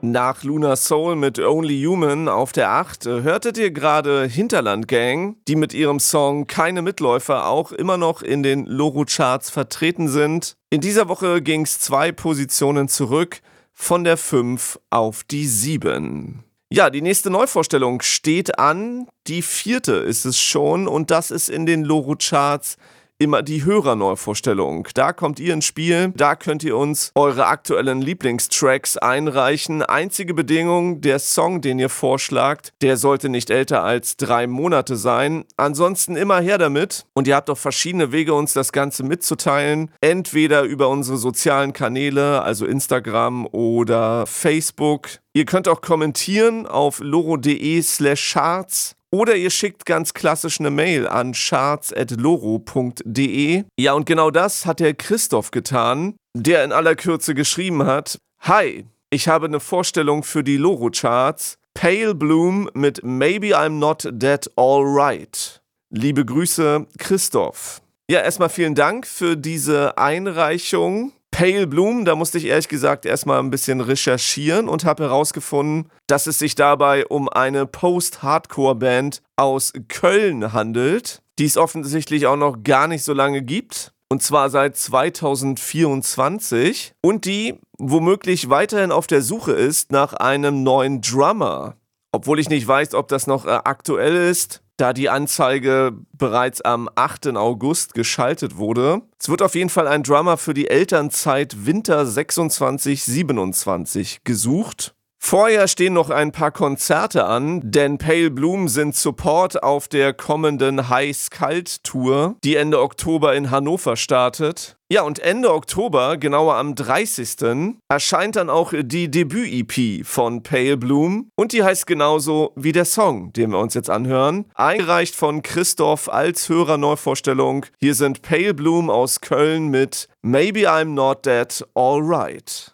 Nach Lunar Soul mit Only Human auf der 8 hörtet ihr gerade Hinterland Gang, die mit ihrem Song Keine Mitläufer auch immer noch in den Loro-Charts vertreten sind. In dieser Woche ging es 2 Positionen zurück, von der 5 auf die 7. Ja, die nächste Neuvorstellung steht an, die 4. ist es schon und das ist in den Loro-Charts immer die Hörerneuvorstellung. Da kommt ihr ins Spiel, da könnt ihr uns eure aktuellen Lieblingstracks einreichen. Einzige Bedingung, der Song, den ihr vorschlagt, der sollte nicht älter als 3 Monate sein. Ansonsten immer her damit. Und ihr habt auch verschiedene Wege, uns das Ganze mitzuteilen. Entweder über unsere sozialen Kanäle, also Instagram oder Facebook. Ihr könnt auch kommentieren auf loro.de/charts. Oder ihr schickt ganz klassisch eine Mail an charts@loro.de. Ja, und genau das hat der Christoph getan, der in aller Kürze geschrieben hat: Hi, ich habe eine Vorstellung für die Loro-Charts. Pale Bloom mit Maybe I'm Not That Alright. Liebe Grüße, Christoph. Ja, erstmal vielen Dank für diese Einreichung. Pale Bloom, da musste ich ehrlich gesagt erstmal ein bisschen recherchieren und habe herausgefunden, dass es sich dabei um eine Post-Hardcore-Band aus Köln handelt, die es offensichtlich auch noch gar nicht so lange gibt, und zwar seit 2024, und die womöglich weiterhin auf der Suche ist nach einem neuen Drummer. Obwohl ich nicht weiß, ob das noch aktuell ist, da die Anzeige bereits am 8. August geschaltet wurde. Es wird auf jeden Fall ein Drummer für die Elternzeit Winter 26/27 gesucht. Vorher stehen noch ein paar Konzerte an, denn Pale Bloom sind Support auf der kommenden Heiß-Kalt-Tour, die Ende Oktober in Hannover startet. Ja, und Ende Oktober, genauer am 30., erscheint dann auch die Debüt-EP von Pale Bloom und die heißt genauso wie der Song, den wir uns jetzt anhören. Eingereicht von Christoph als Hörerneuvorstellung. Hier sind Pale Bloom aus Köln mit Maybe I'm Not That Alright.